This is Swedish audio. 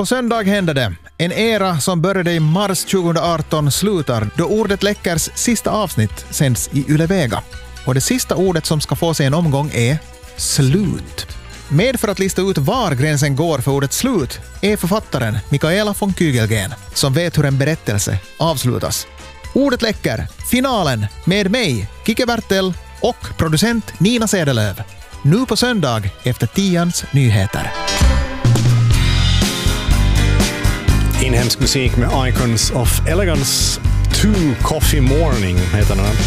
På söndag händer det. En era som började i mars 2018 slutar då Ordet Läckers sista avsnitt sänds i Yle Vega. Och det sista ordet som ska få sig en omgång är slut. Med för att lista ut var gränsen går för ordet slut är författaren Mikaela von Kygelgren som vet hur en berättelse avslutas. Ordet läcker, finalen med mig, Kike Bertel och producent Nina Sedelöv. Nu på söndag efter 10:ans nyheter. Inhemsk musik med Icons of Elegance. 2 Coffee Morning heter den.